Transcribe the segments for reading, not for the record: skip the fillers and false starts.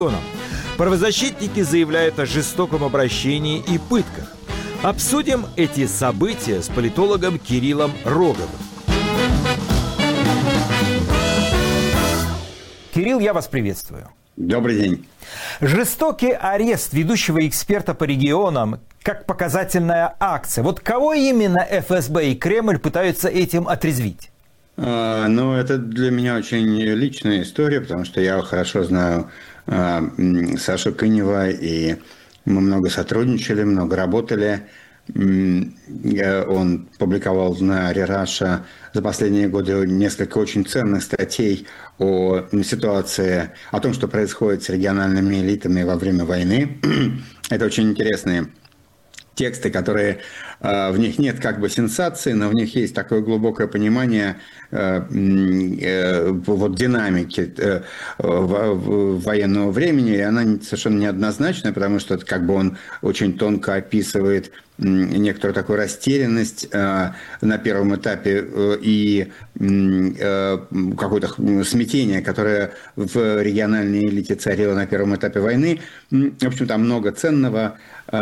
Правозащитники заявляют о жестоком обращении и пытках. Обсудим эти события с политологом Кириллом Роговым. Кирилл, я вас приветствую. Добрый день. Жестокий арест ведущего эксперта по регионам как показательная акция. Вот кого именно ФСБ и Кремль пытаются этим отрезвить? Ну, это для меня очень личная история, потому что я хорошо знаю Сашу Кынева, и мы много сотрудничали, много работали. Он публиковал на Рeraша за последние годы несколько очень ценных статей о ситуации, о том, что происходит с региональными элитами во время войны. Это очень интересные тексты, которые в них нет как бы сенсации, но в них есть такое глубокое понимание вот динамики военного времени, и она совершенно неоднозначная, потому что как бы он очень тонко описывает некоторую такую растерянность на первом этапе и какое-то смятение, которое в региональной элите царило на первом этапе войны. В общем, там много ценного.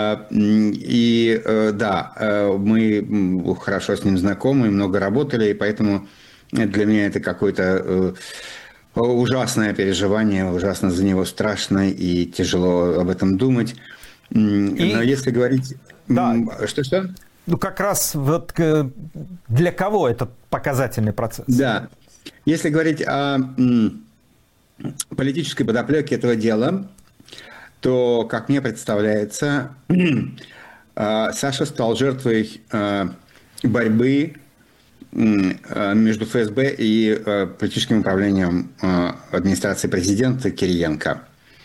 И да, мы хорошо с ним знакомы, много работали, и поэтому для меня это какое-то ужасное переживание, ужасно за него страшно и тяжело об этом думать. Но если говорить... Да. Что-что? Ну, как раз вот для кого этот показательный процесс? Да. Если говорить о политической подоплеке этого дела, то, как мне представляется, Саша стал жертвой борьбы между ФСБ и политическим управлением администрации президента Кириенко.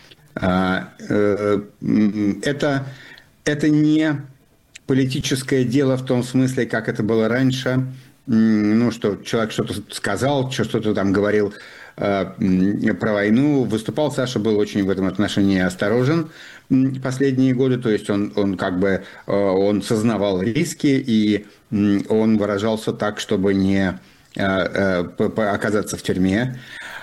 Это не политическое дело в том смысле, как это было раньше, ну, что человек что-то сказал, что-то там говорил про войну. Выступал Саша, был очень в этом отношении осторожен последние годы, то есть он как бы он сознавал риски, и он выражался так, чтобы не оказаться в тюрьме.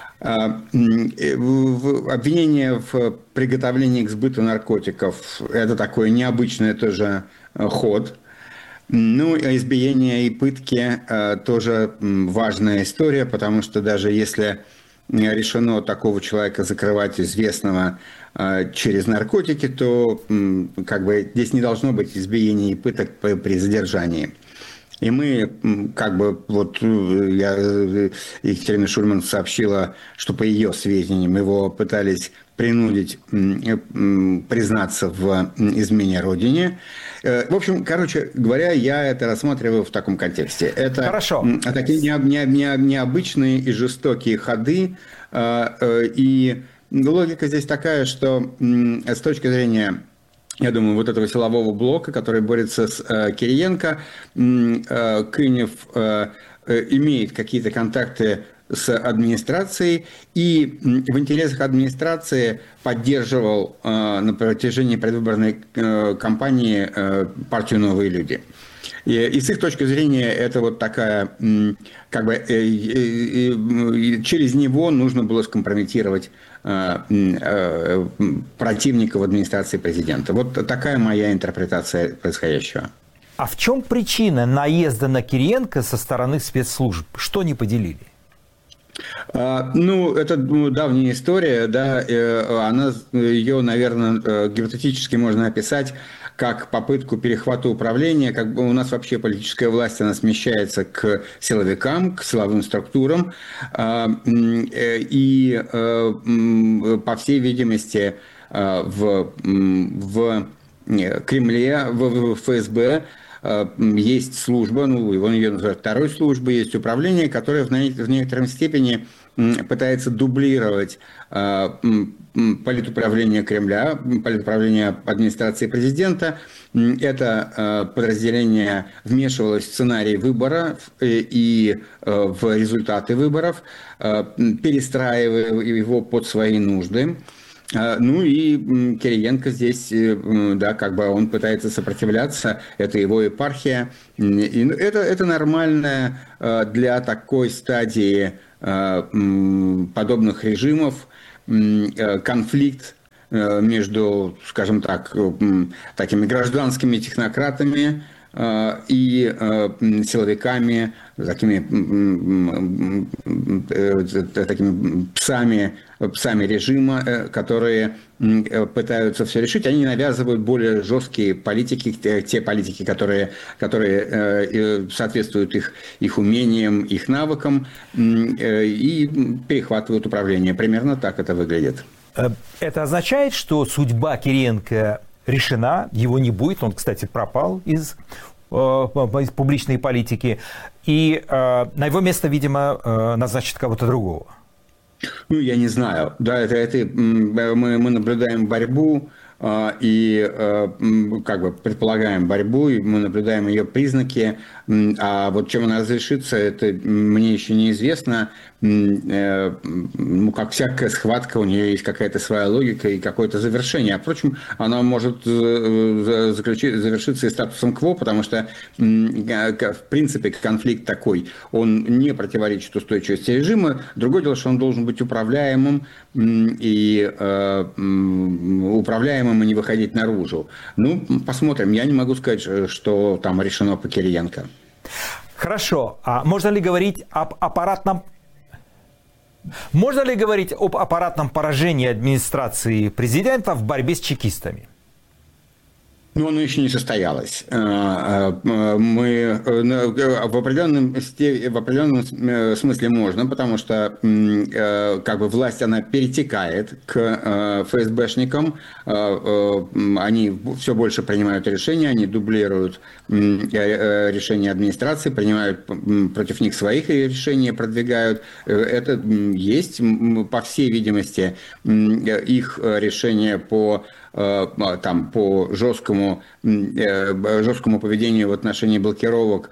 Обвинение в приготовлении к сбыту наркотиков – это такой необычный тоже ход. Ну, избиение и пытки тоже важная история, потому что даже если решено такого человека закрывать, известного, через наркотики, то как бы здесь не должно быть избиений и пыток при задержании. И мы, как бы, вот Екатерина Шульман сообщила, что по ее сведениям его пытались принудить признаться в измене Родине. В общем, короче говоря, я это рассматриваю в таком контексте. Это Хорошо. Такие необычные и жестокие ходы. И логика здесь такая, что с точки зрения, я думаю, вот этого силового блока, который борется с Кириенко, Кынев имеет какие-то контакты с администрацией и в интересах администрации поддерживал на протяжении предвыборной кампании партию «Новые люди». И с их точки зрения это вот такая, как бы через него нужно было скомпрометировать противников администрации президента. Вот такая моя интерпретация происходящего. А в чем причина наезда на Кириенко со стороны спецслужб? Что не поделили? Ну, это давняя история, да, ее, наверное, гипотетически можно описать как попытку перехвата управления, как бы у нас вообще политическая власть, она смещается к силовикам, к силовым структурам, и, по всей видимости, в Кремле, в ФСБ есть служба, ну, его ее называют второй службой, есть управление, которое в некоторой степени пытается дублировать политуправление Кремля, политуправление администрации президента. Это подразделение вмешивалось в сценарий выбора и в результаты выборов, перестраивая его под свои нужды. Ну и Кириенко здесь, да, как бы он пытается сопротивляться, это его епархия. И это нормально для такой стадии подобных режимов конфликт между, скажем так, такими гражданскими технократами и силовиками, такими псами режима, которые пытаются все решить. Они навязывают более жесткие политики, те политики, которые соответствуют их умениям, их навыкам, и перехватывают управление. Примерно так это выглядит. Это означает, что судьба Кириенко решена, его не будет, он, кстати, пропал из публичной политики, и на его место, видимо, назначат кого-то другого. Ну, я не знаю. Да, мы наблюдаем борьбу и как бы предполагаем борьбу, и мы наблюдаем ее признаки. А вот чем она разрешится, это мне еще неизвестно. Ну, как всякая схватка, у нее есть какая-то своя логика и какое-то завершение. А, впрочем, она может завершиться и статусом кво, потому что, в принципе, конфликт такой, он не противоречит устойчивости режима. Другое дело, что он должен быть управляемым и управляемым и не выходить наружу. Ну, посмотрим. Я не могу сказать, что там решено по Кириенко. Хорошо. А можно ли говорить об аппаратном поражении администрации президента в борьбе с чекистами? Ну, оно еще не состоялось. Мы в определенном смысле можно, потому что как бы власть, она перетекает к ФСБшникам. Они все больше принимают решения, они дублируют решения администрации, принимают против них своих решения, продвигают. Это есть, по всей видимости, их решение по жесткому поведению в отношении блокировок,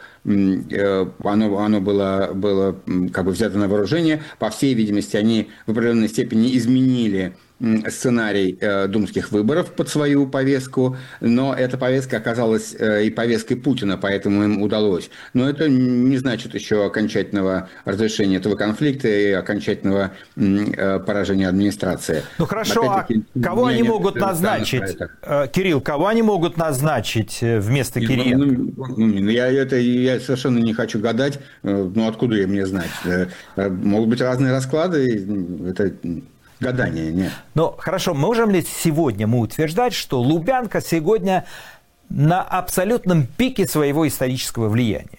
оно было как бы взято на вооружение. По всей видимости, они в определенной степени изменили сценарий думских выборов под свою повестку, но эта повестка оказалась и повесткой Путина, поэтому им удалось. Но это не значит еще окончательного разрешения этого конфликта и окончательного поражения администрации. Ну хорошо, а кого они могут назначить? Кирилл, кого они могут назначить вместо Кириенко? Я совершенно не хочу гадать, ну откуда я мне знать? Могут быть разные расклады, это... гадания, нет. Но хорошо, можем ли сегодня мы утверждать, что Лубянка сегодня на абсолютном пике своего исторического влияния?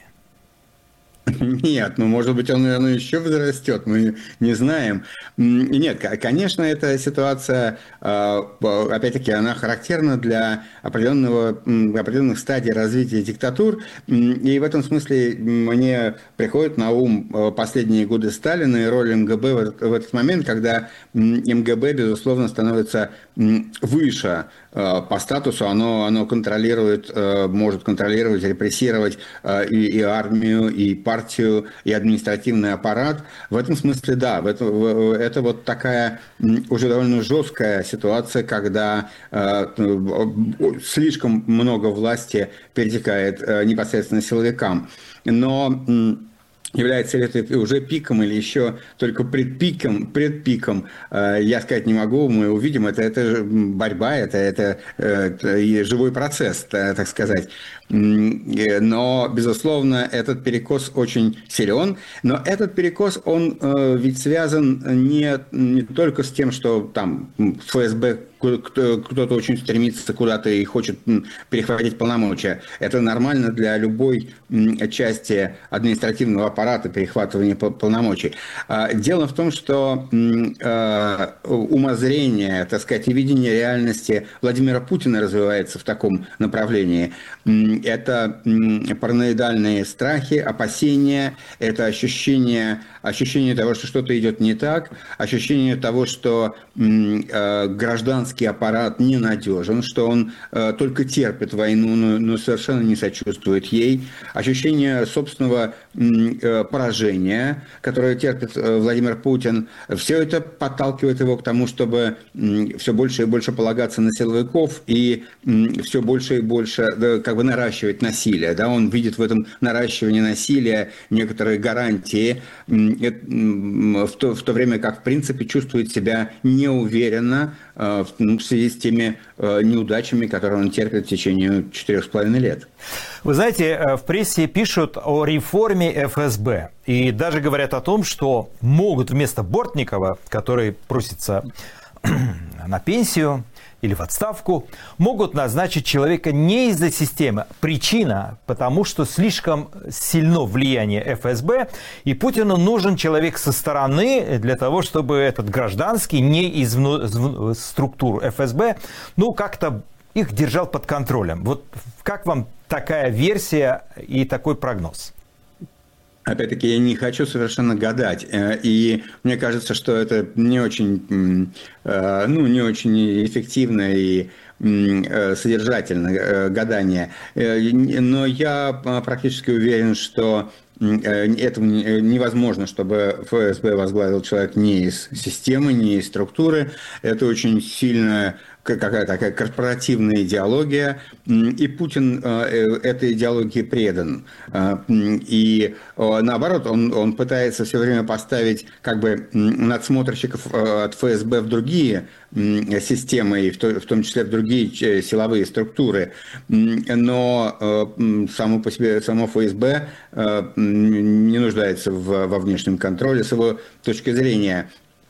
Нет, ну, может быть, оно еще возрастет, мы не знаем. Нет, конечно, эта ситуация, опять-таки, она характерна для определенных стадий развития диктатур, и в этом смысле мне приходит на ум последние годы Сталина и роль МГБ в этот момент, когда МГБ, безусловно, становится выше по статусу, оно контролирует, может контролировать, репрессировать и армию, и партию, и административный аппарат. В этом смысле, да, это вот такая уже довольно жесткая ситуация, когда слишком много власти перетекает непосредственно силовикам. Но является ли это уже пиком или еще только предпиком, я сказать не могу, мы увидим, это борьба, это живой процесс, так сказать. Но, безусловно, этот перекос очень силен, но этот перекос, он ведь связан не только с тем, что там ФСБ кто-то очень стремится куда-то и хочет перехватить полномочия. Это нормально для любой части административного аппарата перехватывания полномочий. Дело в том, что умозрение, так сказать, и видение реальности Владимира Путина развивается в таком направлении. Это параноидальные страхи, опасения, это ощущение того, что что-то идет не так, ощущение того, что гражданский аппарат ненадежен, что он только терпит войну, но совершенно не сочувствует ей, ощущение собственного поражения, которое терпит Владимир Путин, все это подталкивает его к тому, чтобы все больше и больше полагаться на силовиков и все больше и больше как бы наращивать насилие. Да? Он видит в этом наращивании насилия некоторые гарантии, в то время как, в принципе, чувствует себя неуверенно в в связи с теми неудачами, которые он терпит в течение 4,5 лет. Вы знаете, в прессе пишут о реформе ФСБ. И даже говорят о том, что могут вместо Бортникова, который просится на пенсию или в отставку, могут назначить человека не из-за системы. Причина, потому что слишком сильно влияние ФСБ, и Путину нужен человек со стороны для того, чтобы этот гражданский, не из структур ФСБ, как-то их держал под контролем. Вот как вам такая версия и такой прогноз? Опять-таки, я не хочу совершенно гадать. И мне кажется, что это не очень эффективно и содержательно гадание. Но я практически уверен, что это невозможно, чтобы ФСБ возглавил человек не из системы, не из структуры. Это очень сильная какая-то такая корпоративная идеология, и Путин этой идеологии предан. И наоборот, он пытается все время поставить как бы надсмотрщиков от ФСБ в другие системы, и в том числе в другие силовые структуры. Но само ФСБ не нуждается во внешнем контроле с его точки зрения.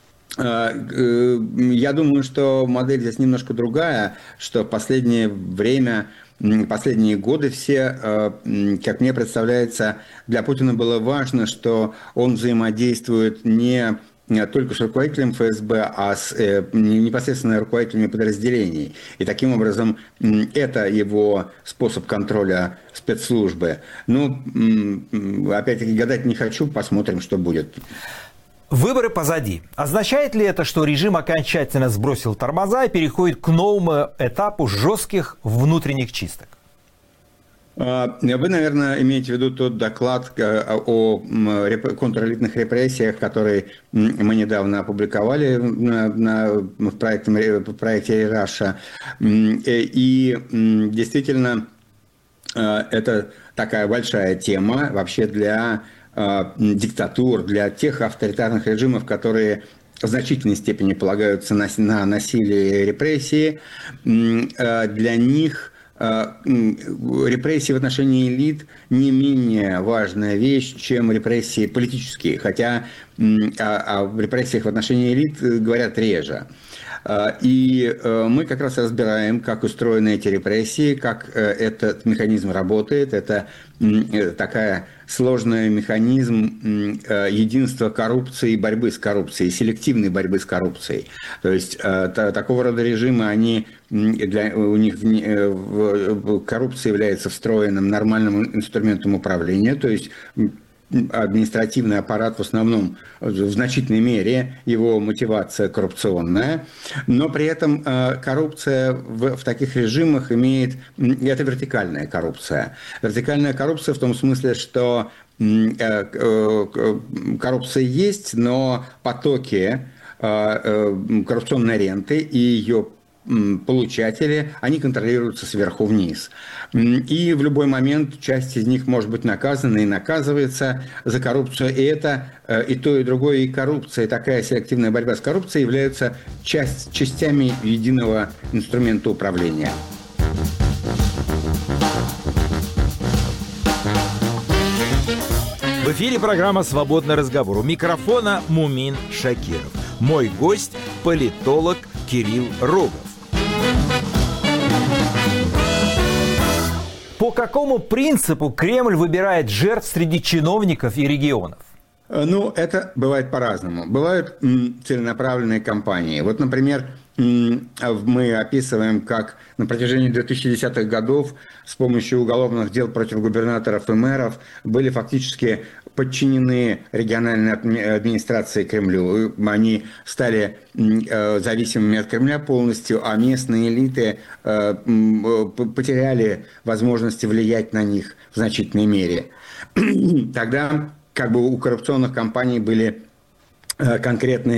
Я думаю, что модель здесь немножко другая, что в последнее время, последние годы все, как мне представляется, для Путина было важно, что он взаимодействует не только с руководителем ФСБ, а с непосредственно руководителями подразделений. И таким образом это его способ контроля спецслужбы. Опять-таки гадать не хочу, посмотрим, что будет. Выборы позади. Означает ли это, что режим окончательно сбросил тормоза и переходит к новому этапу жестких внутренних чисток? Вы, наверное, имеете в виду тот доклад о контрэлитных репрессиях, который мы недавно опубликовали в проекте «Раша». И действительно, это такая большая тема вообще для диктатур, для тех авторитарных режимов, которые в значительной степени полагаются на насилие и репрессии. Для них репрессии в отношении элит не менее важная вещь, чем репрессии политические, хотя о репрессиях в отношении элит говорят реже. И мы как раз разбираем, как устроены эти репрессии, как этот механизм работает. Это такая сложный механизм единства коррупции и борьбы с коррупцией, селективной борьбы с коррупцией. То есть такого рода режимы, у них коррупция является встроенным нормальным инструментом управления, то есть административный аппарат в основном, в значительной мере, его мотивация коррупционная, но при этом коррупция в таких режимах имеет, это вертикальная коррупция. Вертикальная коррупция в том смысле, что коррупция есть, но потоки коррупционной ренты и ее получатели, они контролируются сверху вниз. И в любой момент часть из них может быть наказана и наказывается за коррупцию. И это и то, и другое, и коррупция, и такая селективная борьба с коррупцией являются частями единого инструмента управления. В эфире программа «Свободный разговор». У микрофона Мумин Шакиров. Мой гость – политолог Кирилл Рогов. По какому принципу Кремль выбирает жертв среди чиновников и регионов? Это бывает по-разному. Бывают целенаправленные кампании. Вот, например, мы описываем, как на протяжении 2010-х годов с помощью уголовных дел против губернаторов и мэров были фактически подчинены региональной администрации Кремлю. Они стали зависимыми от Кремля полностью, а местные элиты потеряли возможности влиять на них в значительной мере. Тогда у коррупционных компаний были конкретные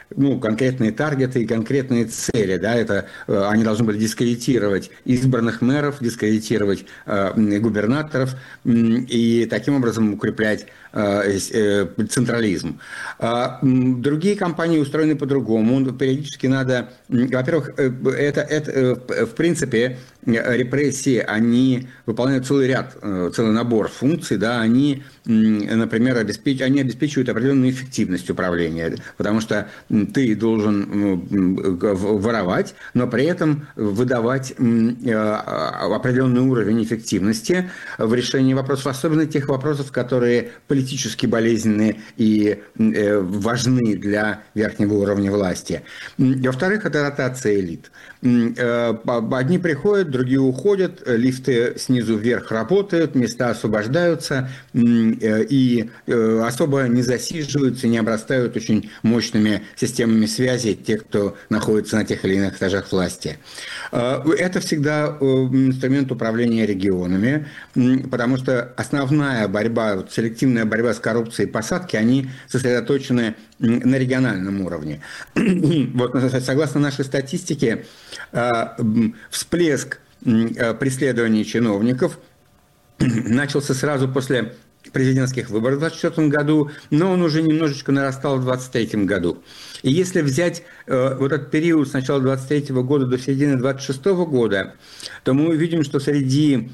конкретные таргеты и конкретные цели. Да? Они должны были дискредитировать избранных мэров, дискредитировать губернаторов и таким образом укреплять централизм. Другие компании устроены по-другому. Периодически надо... Во-первых, в принципе, репрессии, они выполняют целый набор функций, да, они, например, обеспечивают определенную эффективность управления, потому что ты должен воровать, но при этом выдавать определенный уровень эффективности в решении вопросов, особенно тех вопросов, которые политически болезненны и важны для верхнего уровня власти. Во-вторых, это ротация элит. Одни приходят, другие уходят, лифты снизу вверх работают, места освобождаются и особо не засиживаются, не обрастают очень мощными системами связи те, кто находится на тех или иных этажах власти. Это всегда инструмент управления регионами, потому что основная борьба, селективная борьба с коррупцией и посадки, они сосредоточены на региональном уровне. Вот, согласно нашей статистике, всплеск преследований чиновников начался сразу после президентских выборов в 2024 году, но он уже немножечко нарастал в 2023 году. И если взять вот этот период с начала 2023 года до середины 2026 года, то мы увидим, что среди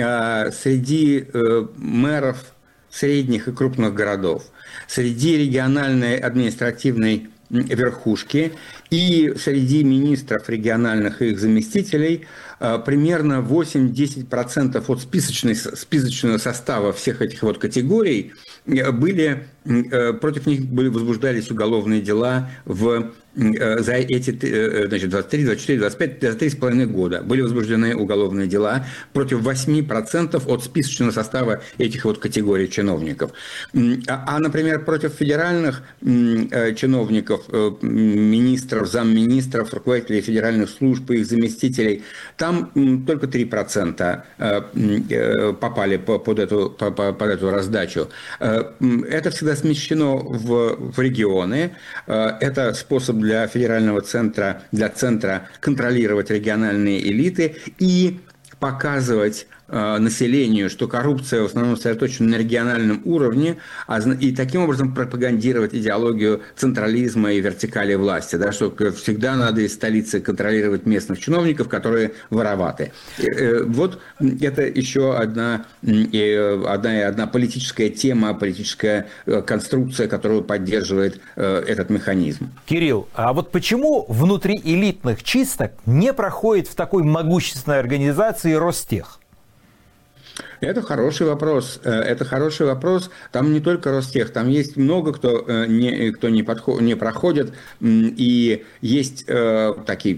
мэров средних и крупных городов, среди региональной административной верхушки и среди министров региональных и их заместителей примерно 8-10% от списочного состава всех этих вот категорий против них возбуждались уголовные дела за эти 23, 24, 25, за 3,5 года были возбуждены уголовные дела против 8% от списочного состава этих вот категорий чиновников. Например, против федеральных чиновников, министров, замминистров, руководителей федеральных служб и их заместителей, там только 3% попали под эту раздачу. Это всегда смещено в регионы. Это способ для федерального центра, для центра контролировать региональные элиты и показывать населению, что коррупция в основном сосредоточена на региональном уровне, и таким образом пропагандировать идеологию централизма и вертикали власти, да, что всегда надо из столицы контролировать местных чиновников, которые вороваты. Вот это еще одна политическая тема, политическая конструкция, которую поддерживает этот механизм. Кирилл, а вот почему внутри элитных чисток не проходит в такой могущественной организации Ростех? Это хороший вопрос. Там не только Ростех, там есть много кто не проходит, и есть такие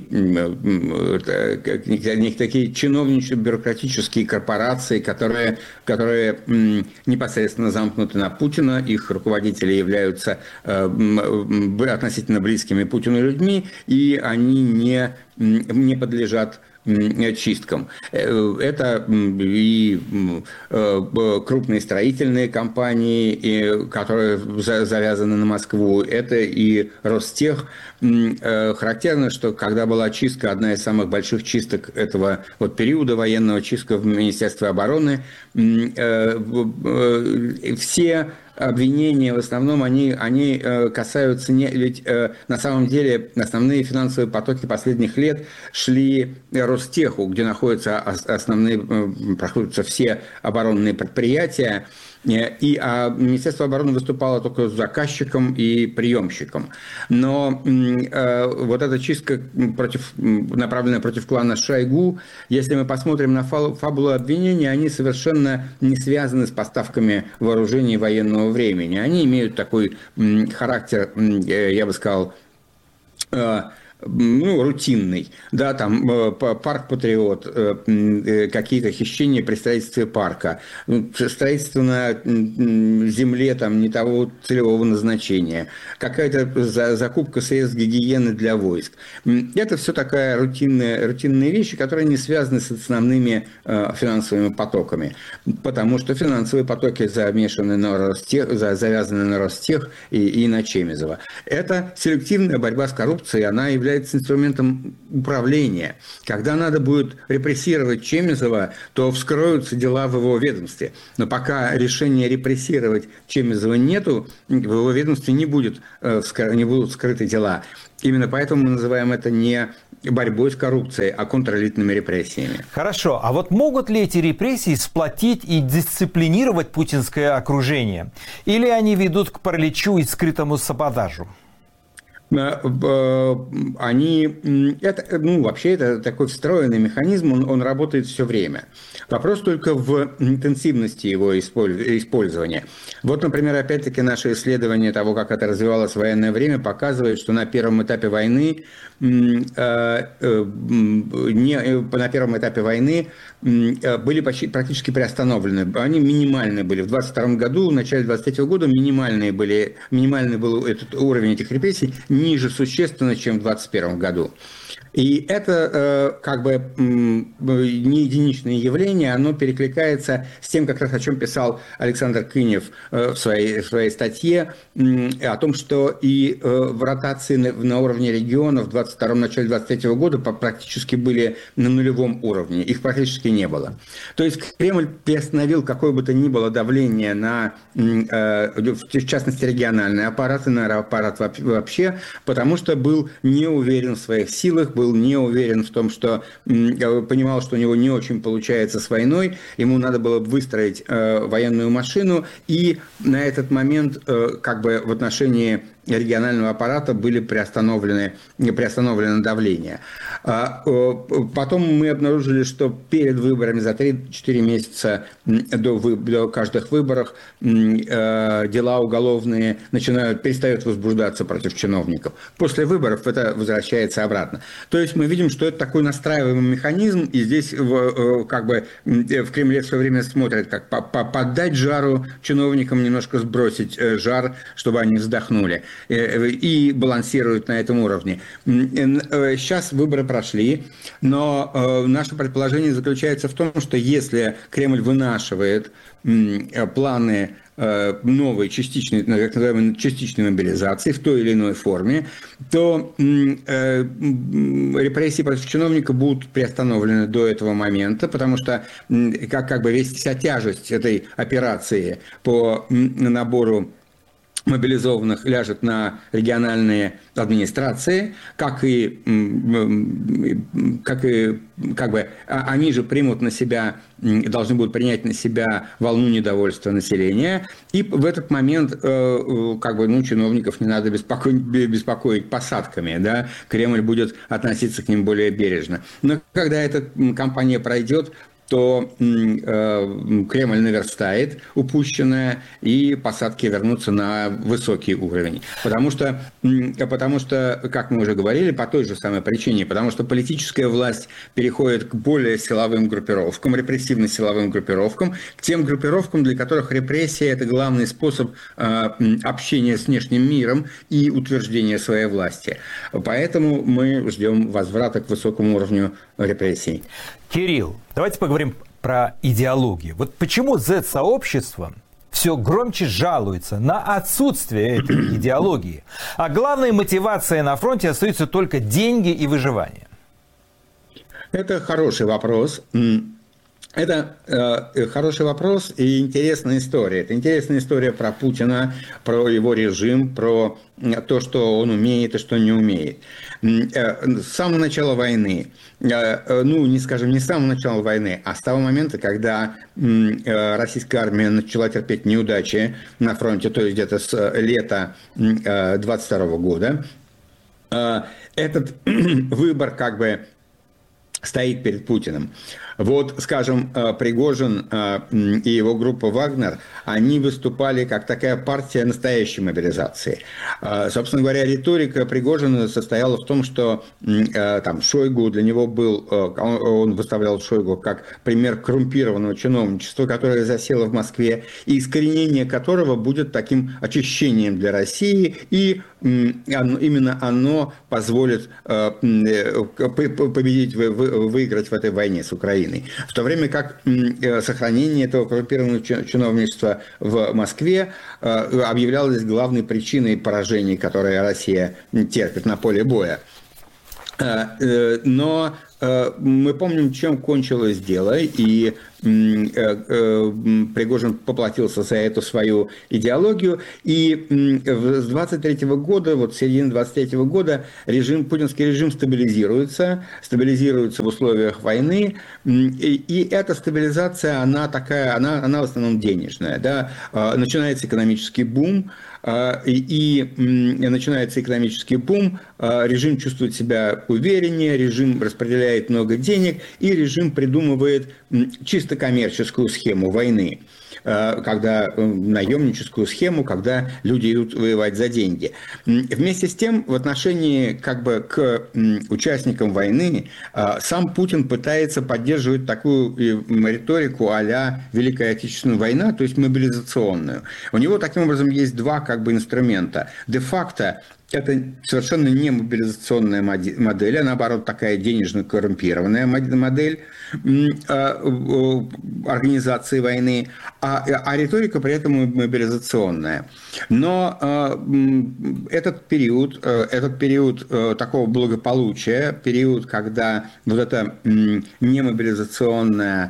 чиновничьи бюрократические корпорации, которые непосредственно замкнуты на Путина, их руководители являются относительно близкими Путину людьми, и они не подлежат чисткам. Это и крупные строительные компании, которые завязаны на Москву, это и Ростех. Характерно, что когда была чистка, одна из самых больших чисток этого вот периода военного, чистка в Министерстве обороны, все обвинения в основном они касаются ведь на самом деле основные финансовые потоки последних лет шли Ростеху, где проходятся все оборонные предприятия. Министерство обороны выступало только заказчиком и приемщиком. Но вот эта чистка, направленная против клана Шойгу, если мы посмотрим на фабулу обвинения, они совершенно не связаны с поставками вооружений военного времени. Они имеют такой характер, я бы сказал, ну, рутинный, да, там парк Патриот, какие-то хищения при строительстве парка, строительство на земле там не того целевого назначения, какая-то закупка средств гигиены для войск. Это все такая рутинные вещи, которые не связаны с основными финансовыми потоками, потому что финансовые потоки завязаны на Ростех и на Чемизова. Это селективная борьба с коррупцией, она является инструментом управления. Когда надо будет репрессировать Чемизова, то вскроются дела в его ведомстве. Но пока решения репрессировать Чемизова нету, в его ведомстве не будут скрыты дела. Именно поэтому мы называем это не борьбой с коррупцией, а контрэлитными репрессиями. Хорошо. А вот могут ли эти репрессии сплотить и дисциплинировать путинское окружение? Или они ведут к параличу и скрытому саботажу? Вообще это такой встроенный механизм, он работает все время. Вопрос только в интенсивности его использования. Вот, например, опять-таки наше исследование того, как это развивалось в военное время, показывает, что на первом этапе войны были практически приостановлены. Они минимальные были. В 22 году, в начале 23 года минимальный был этот уровень этих репрессий ниже существенно, чем в 21 году. И это как бы не единичное явление, оно перекликается с тем, как раз о чем писал Александр Кынев в своей статье, о том, что и в ротации на уровне регионов в 22-м, начале 23 года практически были на нулевом уровне, их практически не было. То есть Кремль приостановил какое бы то ни было давление на, в частности, региональный аппарат и на аппарат вообще, потому что был не уверен в своих силах, был не уверен в том, что понимал, что у него не очень получается с войной, ему надо было выстроить военную машину, и на этот момент как бы в отношении регионального аппарата были приостановлено давление. Потом мы обнаружили, что перед выборами за 3-4 месяца до каждых выборов дела уголовные перестают возбуждаться против чиновников. После выборов это возвращается обратно. То есть мы видим, что это такой настраиваемый механизм, и здесь как бы в Кремле все время смотрят, как поддать жару чиновникам, немножко сбросить жар, чтобы они вздохнули. И балансируют на этом уровне. Сейчас выборы прошли, но наше предположение заключается в том, что если Кремль вынашивает планы новой частичной, так называемой частичной мобилизации в той или иной форме, то репрессии против чиновника будут приостановлены до этого момента, потому что как бы вся тяжесть этой операции по набору мобилизованных ляжет на региональные администрации, как бы они же примут на себя, должны будут принять на себя волну недовольства населения, и в этот момент как бы, чиновников не надо беспокоить посадками, да? Кремль будет относиться к ним более бережно. Но когда эта кампания пройдет, то Кремль наверстает упущенное, и посадки вернутся на высокий уровень. Потому что, как мы уже говорили, по той же самой причине, потому что политическая власть переходит к более силовым группировкам, репрессивно-силовым группировкам, к тем группировкам, для которых репрессия – это главный способ общения с внешним миром и утверждения своей власти. Поэтому мы ждем возврата к высокому уровню репрессий. Кирилл, давайте поговорим про идеологию. Вот почему Z-сообщество все громче жалуется на отсутствие этой идеологии, а главной мотивацией на фронте остаются только деньги и выживание? Это хороший вопрос. Это хороший вопрос и интересная история. Это интересная история про Путина, про его режим, про то, что он умеет и что не умеет. С самого начала войны, не с самого начала войны, а с того момента, когда российская армия начала терпеть неудачи на фронте, то есть где-то с лета 22 года, этот выбор как бы стоит перед Путиным. Вот, скажем, Пригожин и его группа «Вагнер», они выступали как такая партия настоящей мобилизации. Собственно говоря, риторика Пригожина состояла в том, что там Шойгу для него был, он выставлял Шойгу как пример коррумпированного чиновничества, которое засело в Москве, и искоренение которого будет таким очищением для России, и именно оно позволит победить, выиграть в этой войне с Украиной. В то время как сохранение этого коррумпированного чиновничества в Москве объявлялось главной причиной поражений, которые Россия терпит на поле боя. Но мы помним, чем кончилось дело, и Пригожин поплатился за эту свою идеологию, и с 23 года, вот с середины 23 года путинский режим стабилизируется в условиях войны, и эта стабилизация, она в основном денежная, да? Начинается экономический бум, режим чувствует себя увереннее, режим распределяет много денег, и режим придумывает чисто коммерческую схему войны, наемническую схему, когда люди идут воевать за деньги. Вместе с тем, в отношении к участникам войны, сам Путин пытается поддерживать такую риторику а-ля Великая Отечественная война, то есть мобилизационную. У него таким образом есть два инструмента. Де-факто это совершенно не мобилизационная модель, а наоборот такая денежно-коррумпированная модель организации войны, а риторика при этом мобилизационная. Но этот период такого благополучия, период, когда вот эта немобилизационная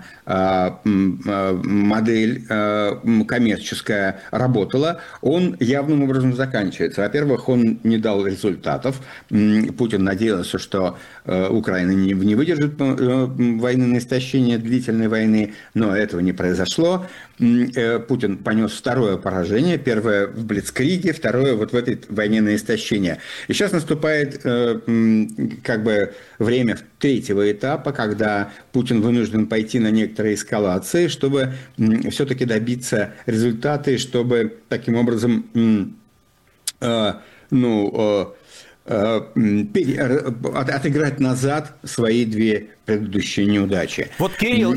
модель коммерческая работала, он явным образом заканчивается. Во-первых, он не дал результатов. Путин надеялся, что Украина не выдержит войны на истощение, длительной войны, но этого не произошло. Путин понес второе поражение, первое в Блицкриге, второе вот в этой войне на истощение. И сейчас наступает время третьего этапа, когда Путин вынужден пойти на некоторые эскалации, чтобы все-таки добиться результата, и чтобы таким образом отыграть назад свои две предыдущие неудачи. Вот, Кирилл,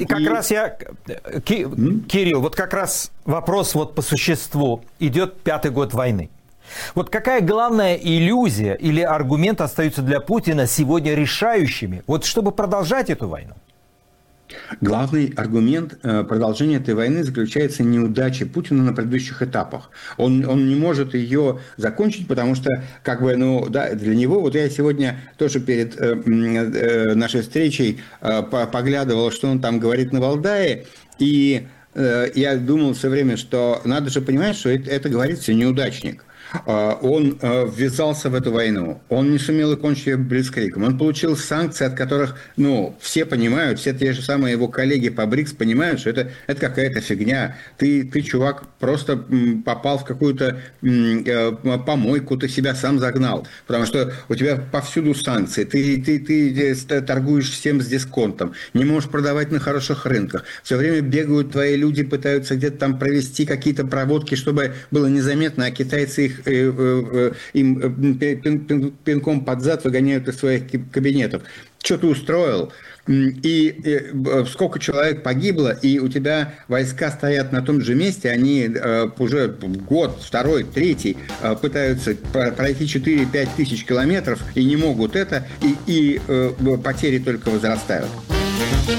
Кирилл, вот как раз вопрос вот по существу. Идет 5-й год войны. Вот какая главная иллюзия или аргумент остаются для Путина сегодня решающими, вот чтобы продолжать эту войну? Главный аргумент продолжения этой войны заключается в неудаче Путина на предыдущих этапах. Он не может ее закончить, потому что, для него, вот я сегодня тоже перед нашей встречей поглядывал, что он там говорит на Валдае, и я думал все время, что надо же понимать, что это говорит все неудачник. Он ввязался в эту войну, он не сумел окончить ее Блицкригом, он получил санкции, от которых, все понимают, все те же самые его коллеги по БРИКС понимают, что это какая-то фигня. Ты, чувак, просто попал в какую-то помойку, ты себя сам загнал, потому что у тебя повсюду санкции, ты торгуешь всем с дисконтом, не можешь продавать на хороших рынках, все время бегают твои люди, пытаются где-то там провести какие-то проводки, чтобы было незаметно, а китайцы их им пинком под зад выгоняют из своих кабинетов. Что ты устроил? И сколько человек погибло, и у тебя войска стоят на том же месте, они уже год, второй, третий пытаются пройти 4-5 тысяч километров и не могут это, и потери только возрастают.